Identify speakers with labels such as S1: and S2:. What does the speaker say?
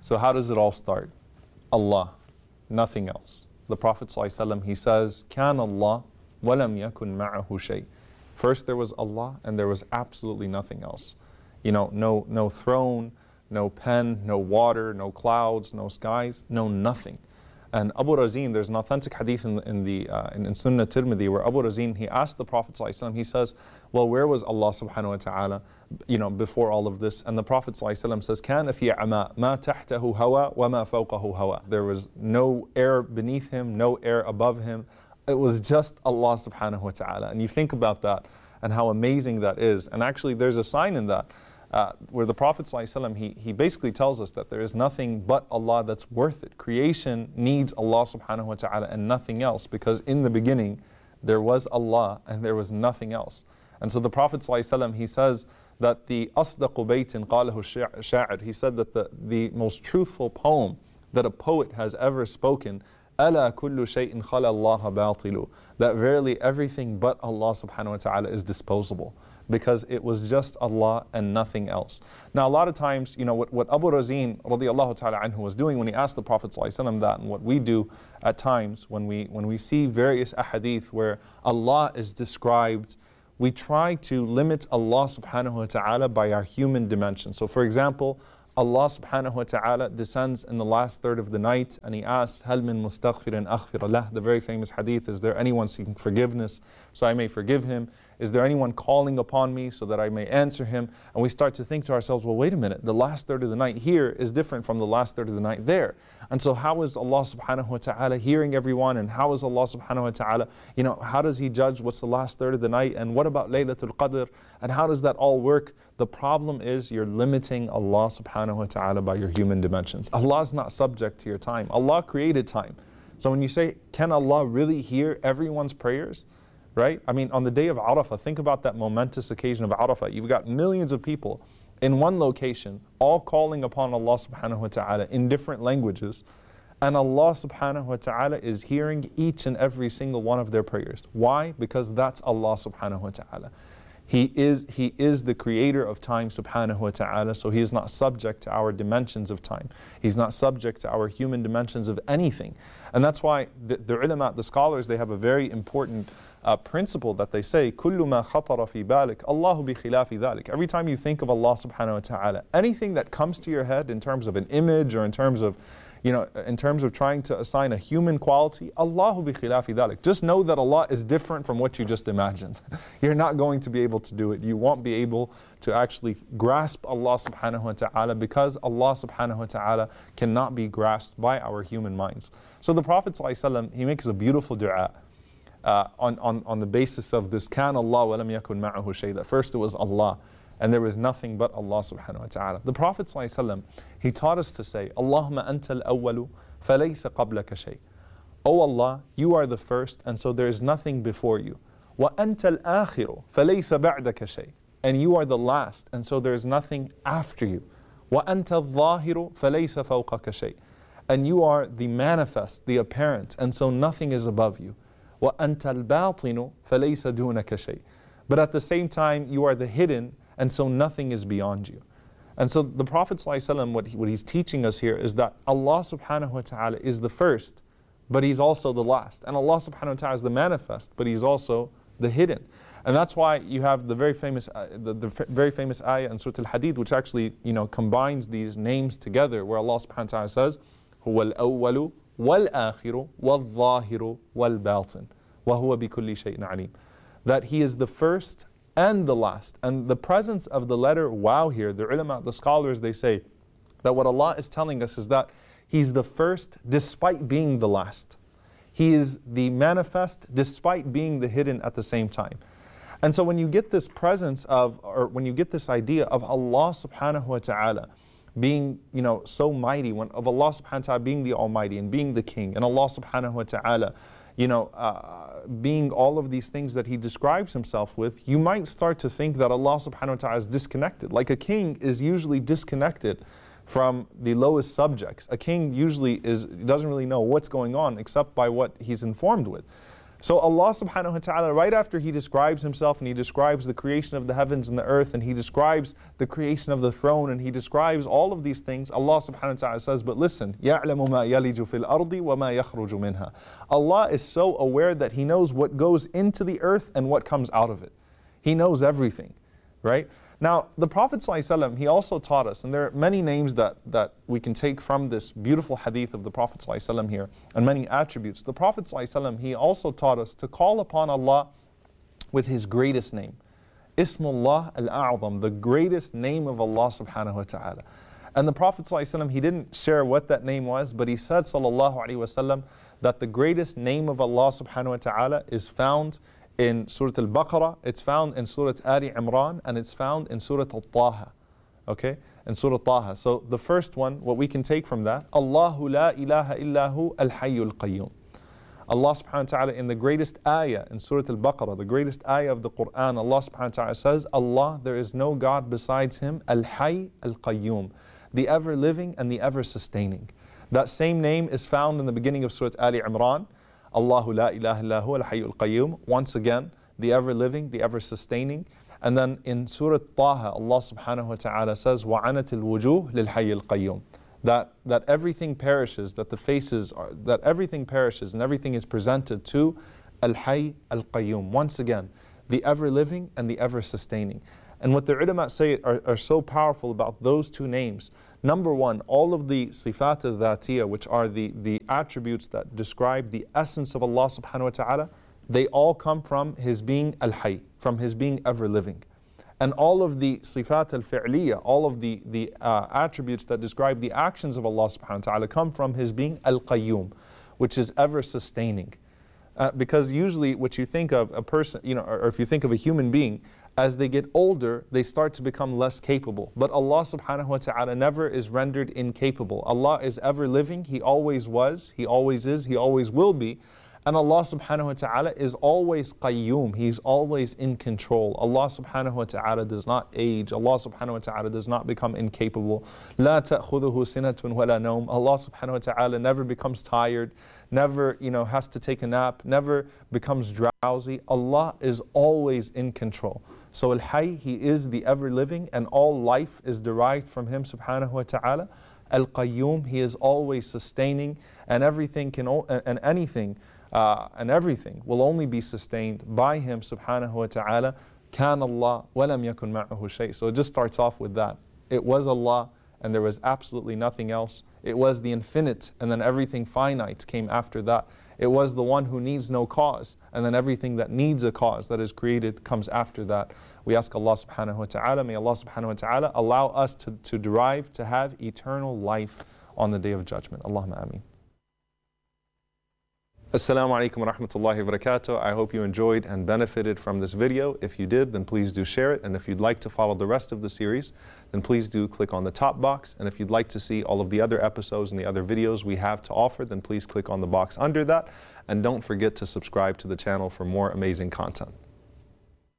S1: So how does it all start? Allah, nothing else. The Prophet ﷺ, he says, كَانَ اللَّهُ وَلَمْ يَكُنْ مَعَهُ شَيْءٍ. First there was Allah and there was absolutely nothing else. You know, no throne, no pen, no water, no clouds, no skies, no nothing. And Abu Razin, there's an authentic hadith in Sunnah Tirmidhi where Abu Razin, he asked the Prophet ﷺ, he says, well, where was Allah subhanahu wa ta'ala, before all of this? And the Prophet ﷺ says, كَانَ فِي عَمَاء مَا تَحْتَهُ هَوَى وَمَا فَوْقَهُ هَوَى. There was no air beneath him, no air above him. It was just Allah subhanahu wa ta'ala. And you think about that and how amazing that is. And actually there's a sign in that. Where the Prophet ﷺ, he basically tells us that there is nothing but Allah that's worth it. Creation needs Allah subhanahu wa ta'ala and nothing else, because in the beginning there was Allah and there was nothing else. And so the Prophet ﷺ, he says that the asdaqu baytin qalahu sha'ir, he said that the most truthful poem that a poet has ever spoken, أَلَا كُلُّ شَيْءٍ خَلَى اللَّهَ بَاطِلُ, that verily everything but Allah subhanahu wa ta'ala is disposable, because it was just Allah and nothing else. Now a lot of times, what Abu Razin radiallahu ta'ala anhu was doing when he asked the Prophet ﷺ that, and what we do at times when we see various ahadith where Allah is described, we try to limit Allah subhanahu wa ta'ala by our human dimension. So for example, Allah subhanahu wa ta'ala descends in the last third of the night and he asks, هَلْ مِن مُسْتَغْفِرٍ أَغْفِرَ لَهُ. The very famous hadith, is there anyone seeking forgiveness so I may forgive him? Is there anyone calling upon me so that I may answer him? And we start to think to ourselves, well, wait a minute, the last third of the night here is different from the last third of the night there. And so how is Allah subhanahu wa ta'ala hearing everyone? And how is Allah subhanahu wa ta'ala, how does he judge what's the last third of the night? And what about Laylatul Qadr? And how does that all work? The problem is you're limiting Allah subhanahu wa ta'ala by your human dimensions. Allah is not subject to your time. Allah created time. So when you say, can Allah really hear everyone's prayers? Right? I mean, on the day of Arafah, think about that momentous occasion of Arafah. You've got millions of people in one location, all calling upon Allah subhanahu wa ta'ala in different languages. And Allah subhanahu wa ta'ala is hearing each and every single one of their prayers. Why? Because that's Allah subhanahu wa ta'ala. He is the creator of time subhanahu wa ta'ala, so he is not subject to our dimensions of time. He's not subject to our human dimensions of anything. And that's why the ulama, the scholars, they have a very important principle that they say, كُلُّ مَا خَطَرَ فِي بَالِكَ اللَّهُ بِخِلَافِ ذَلِكَ. Every time you think of Allah subhanahu wa ta'ala, anything that comes to your head in terms of an image or in terms of trying to assign a human quality, Allahu bi khilafi dhalik. Just know that Allah is different from what you just imagined. You're not going to be able to do it. You won't be able to actually grasp Allah subhanahu wa ta'ala, because Allah subhanahu wa ta'ala cannot be grasped by our human minds. So the Prophet ﷺ, he makes a beautiful dua on the basis of this, كَانَ اللَّهُ وَلَمْ يَكُنْ مَعَهُ شَيْءٍ. That first it was Allah, and there was nothing but Allah subhanahu wa ta'ala. The Prophet ﷺ, he taught us to say, Allahumma anta al-awwalu falaysa qablaka shay. Oh Allah, you are the first, and so there is nothing before you. Wa anta al-akhiru falaysa ba'daka shay. And you are the last, and so there is nothing after you. Wa anta al-zahiru falaysa fawqaka shay. And you are the manifest, the apparent, and so nothing is above you. Wa anta al-batinu falaysa dunaka shay. But at the same time, you are the hidden, and so nothing is beyond you. And so the Prophet ﷺ, what he's teaching us here is that Allah subhanahu wa ta'ala is the first, but he's also the last. And Allah subhanahu wa ta'ala is the manifest, but he's also the hidden. And that's why you have the very famous very famous ayah in Surah Al-Hadid, which actually combines these names together, where Allah subhanahu wa ta'ala says, هُوَ الْأَوَّلُ وَالْآخِرُ وَالظَّاهِرُ وَالْبَاطِنُ وَهُوَ بِكُلِّ شَيْءٍ عَلِيمٌ. That he is the first and the last. And the presence of the letter waw here, the ulama, the scholars, they say that what Allah is telling us is that he's the first despite being the last. He is the manifest despite being the hidden at the same time. And so when you get this presence of, or when you get this idea of Allah subhanahu wa ta'ala being so mighty, of Allah subhanahu wa ta'ala being the Almighty and being the King, and Allah subhanahu wa ta'ala being all of these things that he describes himself with, you might start to think that Allah subhanahu wa ta'ala is disconnected. Like a king is usually disconnected from the lowest subjects. A king usually doesn't really know what's going on except by what he's informed with. So Allah subhanahu wa ta'ala, right after He describes Himself and He describes the creation of the heavens and the earth and He describes the creation of the throne and He describes all of these things, Allah subhanahu wa ta'ala says, but listen, يَعْلَمُ مَا يَلِجُ فِي الْأَرْضِ وَمَا يَخْرُجُ مِنْهَا. Allah is so aware that He knows what goes into the earth and what comes out of it. He knows everything, right? Now, the Prophet ﷺ, he also taught us, and there are many names that we can take from this beautiful hadith of the Prophet ﷺ here, and many attributes. The Prophet ﷺ, he also taught us to call upon Allah with His greatest name. Ismullah al-A'zam, the greatest name of Allah subhanahu wa ta'ala. And the Prophet ﷺ, he didn't share what that name was, but he said, sallallahu alayhi wa sallam, that the greatest name of Allah subhanahu wa ta'ala is found in Surah Al-Baqarah, it's found in Surah Ali Imran, and it's found in Surah Al-Taha. Okay? In Surah Taha. So the first one, what we can take from that, Allahu la ilaha illahu al-hayyul qayyum. Allah subhanahu wa ta'ala in the greatest ayah in Surah Al-Baqarah, the greatest ayah of the Quran, Allah subhanahu wa ta'ala says, Allah, there is no God besides Him, al-hayy al-qayyum, the ever-living and the ever-sustaining. That same name is found in the beginning of Surah Ali Imran, Allahu la ilaha illahu al-hayyul qayyum. Once again, the ever-living, the ever-sustaining. And then in Surah Taha, Allah subhanahu wa ta'ala says, وَعَنَتِ الْوُجُوهِ لِلْحَيِّ الْقَيُّومِ. That everything perishes, that the faces are, that everything perishes and everything is presented to Al-Hayy Al-Qayyum. Once again, the ever-living and the ever-sustaining. And what the ulama say are so powerful about those two names. Number one, all of the sifat al-dhatiyah, which are the attributes that describe the essence of Allah subhanahu wa ta'ala, they all come from His being al-hayy, from His being ever-living. And all of the sifat al-fi'liyah, all of the attributes that describe the actions of Allah subhanahu wa ta'ala come from His being al-qayyum, which is ever-sustaining. Because usually what you think of a person, or if you think of a human being, as they get older, they start to become less capable. But Allah subhanahu wa ta'ala never is rendered incapable. Allah is ever living, He always was, He always is, He always will be. And Allah subhanahu wa ta'ala is always qayyum, He's always in control. Allah subhanahu wa ta'ala does not age. Allah subhanahu wa ta'ala does not become incapable. لا تأخذه سنة ولا نوم. Allah subhanahu wa ta'ala never becomes tired, never has to take a nap, never becomes drowsy. Allah is always in control. So Al-Hayy, He is the ever-living and all life is derived from Him subhanahu wa ta'ala. Al-Qayyum, He is always sustaining and everything and everything will only be sustained by Him subhanahu wa ta'ala. Kan Allah wa lam yakun ma'ahu shay. So it just starts off with that. It was Allah and there was absolutely nothing else. It was the infinite and then everything finite came after that. It was the one who needs no cause, and then everything that needs a cause that is created comes after that. We ask Allah subhanahu wa ta'ala, may Allah subhanahu wa ta'ala allow us to have eternal life on the Day of Judgment. Allahumma ameen. Assalamu alaikum wa rahmatullahi wa barakatuh. I hope you enjoyed and benefited from this video. If you did, then please do share it. And if you'd like to follow the rest of the series, then please do click on the top box. And if you'd like to see all of the other episodes and the other videos we have to offer, then please click on the box under that. And don't forget to subscribe to the channel for more amazing content.